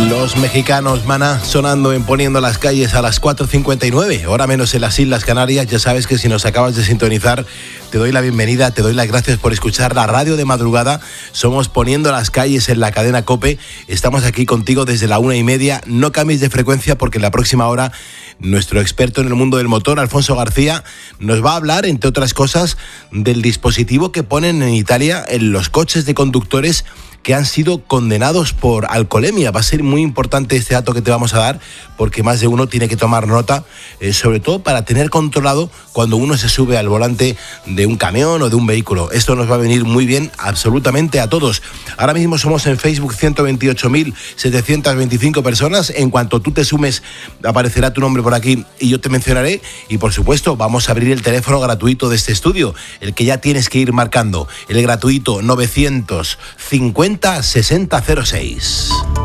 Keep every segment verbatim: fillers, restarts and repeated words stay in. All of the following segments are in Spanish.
Los mexicanos, Maná, sonando en Poniendo las Calles a las cuatro cincuenta y nueve, hora menos en las Islas Canarias. Ya sabes que si nos acabas de sintonizar, te doy la bienvenida, te doy las gracias por escuchar la radio de madrugada. Somos Poniendo las Calles en la cadena COPE. Estamos aquí contigo desde la una y media. No cambies de frecuencia porque en la próxima hora nuestro experto en el mundo del motor, Alfonso García, nos va a hablar, entre otras cosas, del dispositivo que ponen en Italia en los coches de conductores que han sido condenados por alcoholemia. Va a ser muy importante este dato que te vamos a dar, porque más de uno tiene que tomar nota, eh, sobre todo para tener controlado cuando uno se sube al volante de un camión o de un vehículo. Esto nos va a venir muy bien absolutamente a todos. Ahora mismo somos en Facebook ciento veintiocho mil setecientos veinticinco personas. En cuanto tú te sumes, aparecerá tu nombre por aquí y yo te mencionaré. Y por supuesto, vamos a abrir el teléfono gratuito de este estudio, el que ya tienes que ir marcando, el gratuito novecientos cincuenta sesenta cero seis.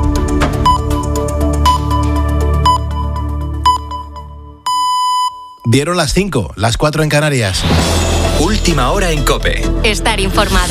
Dieron las cinco, las cuatro en Canarias. Última hora en COPE. Estar informado.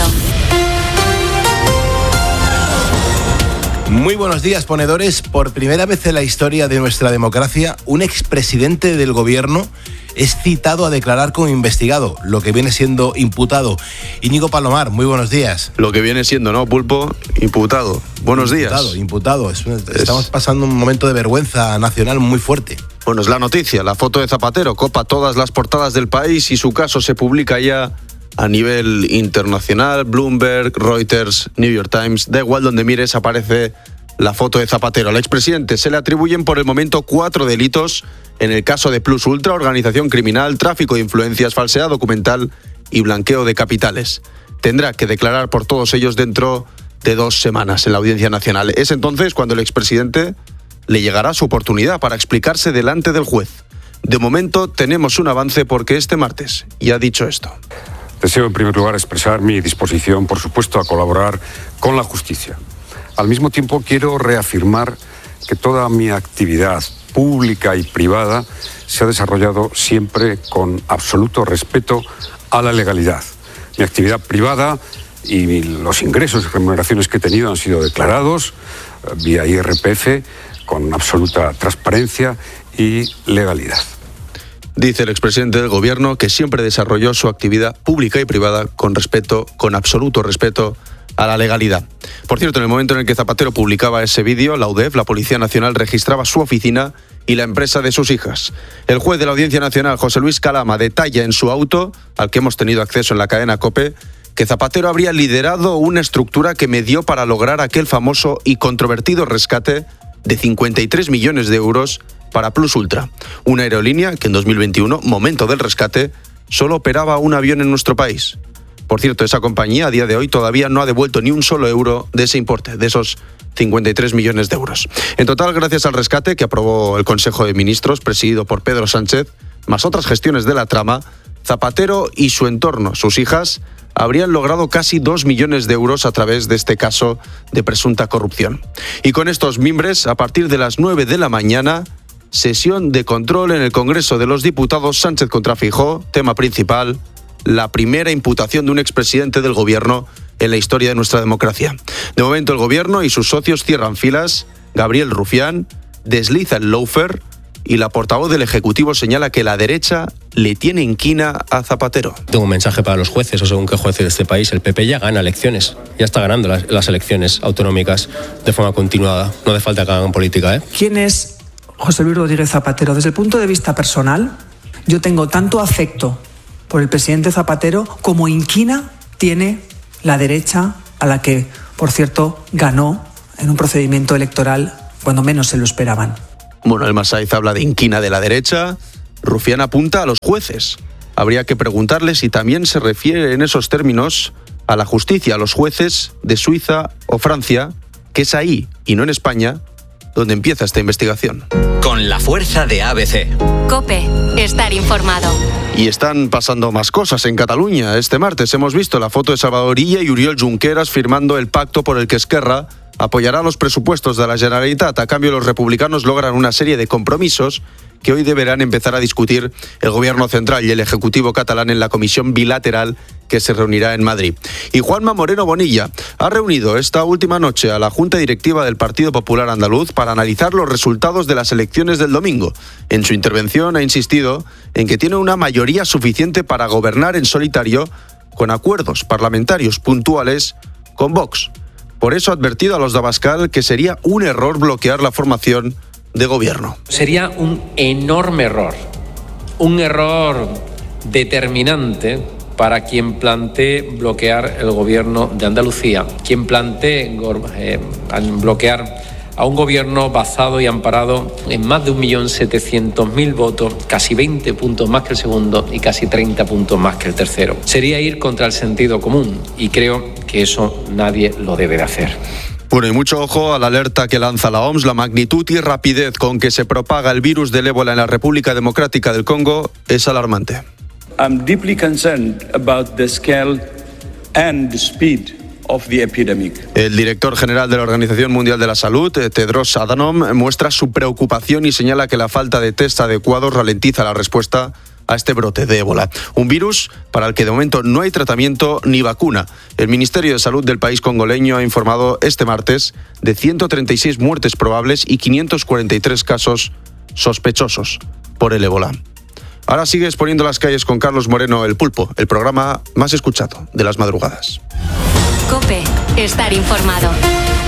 Muy buenos días, ponedores. Por primera vez en la historia de nuestra democracia, un expresidente del gobierno es citado a declarar como investigado, lo que viene siendo imputado. Íñigo Palomar, muy buenos días. Lo que viene siendo, ¿no, Pulpo? Imputado. Buenos imputado, días. Imputado, imputado. Estamos pasando un momento de vergüenza nacional muy fuerte. Bueno, es la noticia. La foto de Zapatero copa todas las portadas del país y su caso se publica ya a nivel internacional. Bloomberg, Reuters, New York Times, da igual donde mires, aparece la foto de Zapatero. Al expresidente se le atribuyen por el momento cuatro delitos en el caso de Plus Ultra: organización criminal, tráfico de influencias, falsedad documental y blanqueo de capitales. Tendrá que declarar por todos ellos dentro de dos semanas en la Audiencia Nacional. Es entonces cuando el expresidente le llegará su oportunidad para explicarse delante del juez. De momento tenemos un avance porque este martes ya ha dicho esto. Deseo en primer lugar expresar mi disposición, por supuesto, a colaborar con la justicia. Al mismo tiempo quiero reafirmar que toda mi actividad pública y privada se ha desarrollado siempre con absoluto respeto a la legalidad. Mi actividad privada y los ingresos y remuneraciones que he tenido han sido declarados vía I R P F con absoluta transparencia y legalidad. Dice el expresidente del gobierno que siempre desarrolló su actividad pública y privada con respeto, con absoluto respeto a la legalidad. Por cierto, en el momento en el que Zapatero publicaba ese vídeo, la U D E F, la Policía Nacional, registraba su oficina y la empresa de sus hijas. El juez de la Audiencia Nacional, José Luis Calama, detalla en su auto, al que hemos tenido acceso en la cadena COPE, que Zapatero habría liderado una estructura que medió para lograr aquel famoso y controvertido rescate de cincuenta y tres millones de euros para Plus Ultra, una aerolínea que en dos mil veintiuno, momento del rescate, solo operaba un avión en nuestro país. Por cierto, esa compañía a día de hoy todavía no ha devuelto ni un solo euro de ese importe, de esos cincuenta y tres millones de euros. En total, gracias al rescate que aprobó el Consejo de Ministros, presidido por Pedro Sánchez, más otras gestiones de la trama, Zapatero y su entorno, sus hijas, habrían logrado casi dos millones de euros a través de este caso de presunta corrupción. Y con estos mimbres, a partir de las nueve de la mañana, sesión de control en el Congreso de los Diputados, Sánchez contra Feijóo, tema principal, la primera imputación de un expresidente del gobierno en la historia de nuestra democracia. De momento el gobierno y sus socios cierran filas. Gabriel Rufián desliza el lawfare y la portavoz del Ejecutivo señala que la derecha le tiene inquina a Zapatero. Tengo un mensaje para los jueces, o según qué jueces de este país. El P P ya gana elecciones, ya está ganando las, las elecciones autonómicas de forma continuada. No hace falta que hagan política, ¿eh? ¿Quién es José Luis Rodríguez Zapatero? Desde el punto de vista personal, yo tengo tanto afecto por el presidente Zapatero como inquina tiene la derecha, a la que, por cierto, ganó en un procedimiento electoral cuando menos se lo esperaban. Bueno, el Masaiz habla de inquina de la derecha. Rufián apunta a los jueces. Habría que preguntarle si también se refiere en esos términos a la justicia, a los jueces de Suiza o Francia, que es ahí, y no en España, donde empieza esta investigación. Con la fuerza de A B C. COPE, estar informado. Y están pasando más cosas en Cataluña. Este martes hemos visto la foto de Salvador Illa y Oriol Junqueras firmando el pacto por el que Esquerra apoyará los presupuestos de la Generalitat. A cambio, los republicanos logran una serie de compromisos que hoy deberán empezar a discutir el Gobierno central y el Ejecutivo catalán en la comisión bilateral que se reunirá en Madrid. Y Juanma Moreno Bonilla ha reunido esta última noche a la Junta Directiva del Partido Popular Andaluz para analizar los resultados de las elecciones del domingo. En su intervención ha insistido en que tiene una mayoría suficiente para gobernar en solitario con acuerdos parlamentarios puntuales con Vox. Por eso ha advertido a los de Abascal que sería un error bloquear la formación de gobierno. Sería un enorme error, un error determinante para quien plantee bloquear el gobierno de Andalucía, quien plantee eh, bloquear a un gobierno basado y amparado en más de un millón setecientos mil votos, casi veinte puntos más que el segundo y casi treinta puntos más que el tercero. Sería ir contra el sentido común y creo que eso nadie lo debe de hacer. Bueno, y mucho ojo a la alerta que lanza la O M S. La magnitud y rapidez con que se propaga el virus del ébola en la República Democrática del Congo es alarmante. I'm deeply concerned about the scale and the speed of the epidemic. El director general de la Organización Mundial de la Salud, Tedros Adhanom, muestra su preocupación y señala que la falta de test adecuados ralentiza la respuesta a este brote de ébola. Un virus para el que de momento no hay tratamiento ni vacuna. El Ministerio de Salud del país congoleño ha informado este martes de ciento treinta y seis muertes probables y quinientos cuarenta y tres casos sospechosos por el ébola. Ahora sigue exponiendo las calles con Carlos Moreno, El Pulpo, el programa más escuchado de las madrugadas. COPE, estar informado.